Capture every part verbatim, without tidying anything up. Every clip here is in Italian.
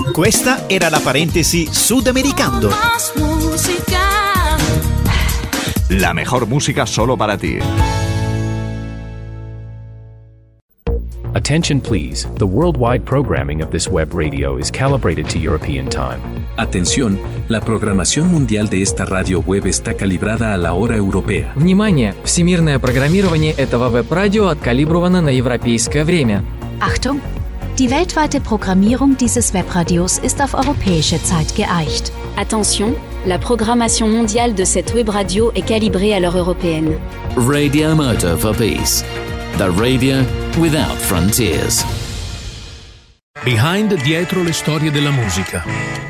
Questa era la parentesi Sudamericando. La mejor música solo para ti. Attention please, the worldwide programming of this web radio is calibrated to European time. Atención, la programación mundial de esta radio web está calibrada a la hora europea. Внимание! Всемирное программирование этого веб-радио откалибровано на европейское время. Achtung! Die weltweite Programmierung dieses Webradios ist auf europäische Zeit geeicht. Attention, la programmation mondiale de cette web radio est calibrée à l'heure européenne. Radio Moto for Peace. The radio without frontiers. Behind dietro le storie della musica.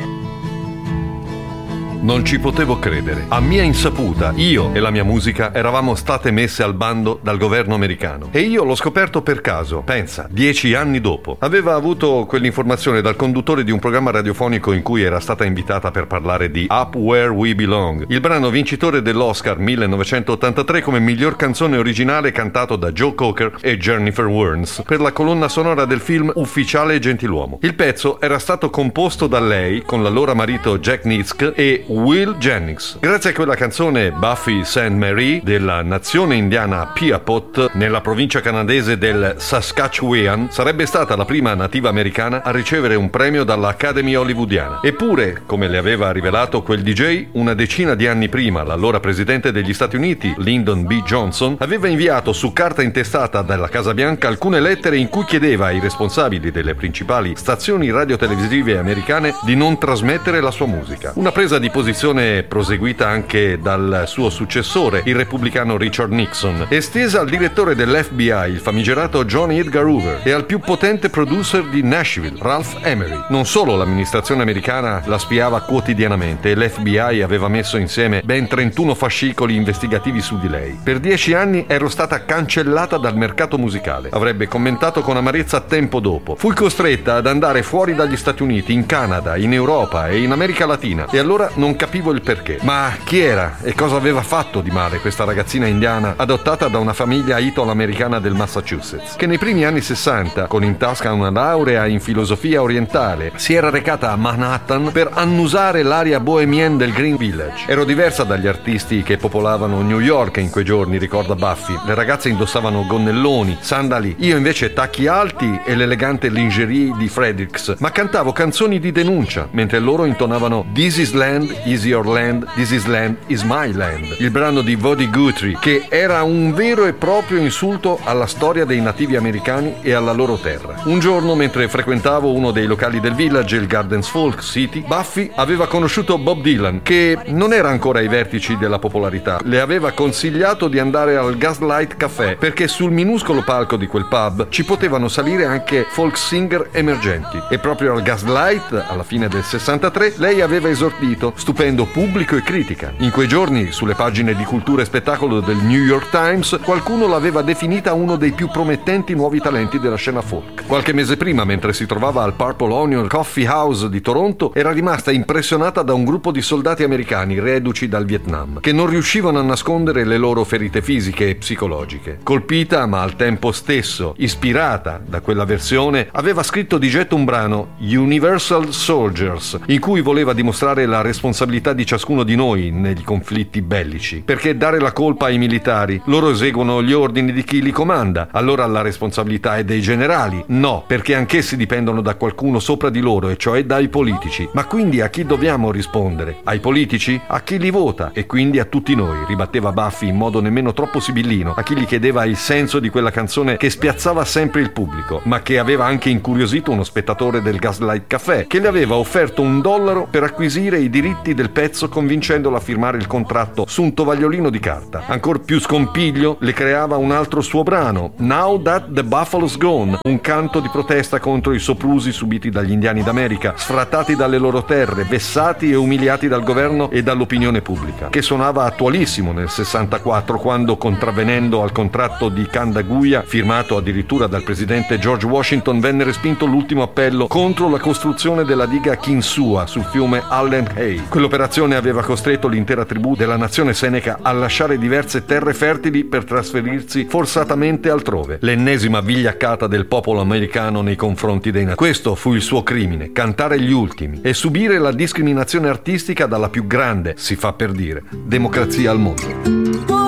Non ci potevo credere. A mia insaputa, io e la mia musica eravamo state messe al bando dal governo americano. E io l'ho scoperto per caso, pensa, dieci anni dopo. Aveva avuto quell'informazione dal conduttore di un programma radiofonico in cui era stata invitata per parlare di Up Where We Belong, il brano vincitore dell'Oscar millenovecentottantatré come miglior canzone originale cantato da Joe Cocker e Jennifer Warnes per la colonna sonora del film Ufficiale e Gentiluomo. Il pezzo era stato composto da lei con l'allora marito Jack Nitzsche e Will Jennings. Grazie a quella canzone, Buffy Sainte Marie della nazione indiana Piapot nella provincia canadese del Saskatchewan sarebbe stata la prima nativa americana a ricevere un premio dall'Academy hollywoodiana. Eppure, come le aveva rivelato quel D J, una decina di anni prima l'allora presidente degli Stati Uniti, Lyndon B. Johnson, aveva inviato su carta intestata dalla Casa Bianca alcune lettere in cui chiedeva ai responsabili delle principali stazioni radiotelevisive americane di non trasmettere la sua musica. Una presa di posizione proseguita anche dal suo successore, il repubblicano Richard Nixon, estesa al direttore dell'F B I, il famigerato John Edgar Hoover, e al più potente producer di Nashville, Ralph Emery. Non solo l'amministrazione americana la spiava quotidianamente e l'F B I aveva messo insieme ben trentuno fascicoli investigativi su di lei. Per dieci anni ero stata cancellata dal mercato musicale, avrebbe commentato con amarezza tempo dopo. Fui costretta ad andare fuori dagli Stati Uniti, in Canada, in Europa e in America Latina, e allora non capivo il perché. Ma chi era e cosa aveva fatto di male questa ragazzina indiana adottata da una famiglia italo-americana del Massachusetts, che nei primi anni sessanta, con in tasca una laurea in filosofia orientale, si era recata a Manhattan per annusare l'aria bohemienne del Green Village. Ero diversa dagli artisti che popolavano New York in quei giorni, ricorda Buffy. Le ragazze indossavano gonnelloni, sandali, io invece tacchi alti e l'elegante lingerie di Fredericks, ma cantavo canzoni di denuncia, mentre loro intonavano This is Land, Is Your Land, This is Land, Is My Land, il brano di Woody Guthrie, che era un vero e proprio insulto alla storia dei nativi americani e alla loro terra. Un giorno, mentre frequentavo uno dei locali del village, il Gardens Folk City, Buffy aveva conosciuto Bob Dylan, che non era ancora ai vertici della popolarità. Le aveva consigliato di andare al Gaslight Café, perché sul minuscolo palco di quel pub ci potevano salire anche folk singer emergenti. E proprio al Gaslight, alla fine del sessantatré, lei aveva esordito, stupendo pubblico e critica. In quei giorni, sulle pagine di cultura e spettacolo del New York Times, qualcuno l'aveva definita uno dei più promettenti nuovi talenti della scena folk. Qualche mese prima, mentre si trovava al Purple Onion Coffee House di Toronto, era rimasta impressionata da un gruppo di soldati americani reduci dal Vietnam, che non riuscivano a nascondere le loro ferite fisiche e psicologiche. Colpita, ma al tempo stesso ispirata da quella versione, aveva scritto di getto un brano, Universal Soldiers, in cui voleva dimostrare la responsabilità di ciascuno di noi negli conflitti bellici. Perché dare la colpa ai militari? Loro eseguono gli ordini di chi li comanda. Allora la responsabilità è dei generali? No, perché anch'essi dipendono da qualcuno sopra di loro, e cioè dai politici. Ma quindi a chi dobbiamo rispondere? Ai politici? A chi li vota? E quindi a tutti noi, ribatteva Buffy in modo nemmeno troppo sibillino, a chi gli chiedeva il senso di quella canzone che spiazzava sempre il pubblico, ma che aveva anche incuriosito uno spettatore del Gaslight Café, che le aveva offerto un dollaro per acquisire i diritti del pezzo, convincendolo a firmare il contratto su un tovagliolino di carta. Ancor più scompiglio le creava un altro suo brano, Now That the Buffalo's Gone, un canto di protesta contro i soprusi subiti dagli indiani d'America, sfrattati dalle loro terre, vessati e umiliati dal governo e dall'opinione pubblica, che suonava attualissimo nel sessantaquattro, quando, contravvenendo al contratto di Candaguia, firmato addirittura dal presidente George Washington, venne respinto l'ultimo appello contro la costruzione della diga Kinsua sul fiume Allen Hay. Quell'operazione aveva costretto l'intera tribù della nazione Seneca a lasciare diverse terre fertili per trasferirsi forzatamente altrove. L'ennesima vigliaccata del popolo americano nei confronti dei nativi. Questo fu il suo crimine, cantare gli ultimi e subire la discriminazione artistica dalla più grande, si fa per dire, democrazia al mondo.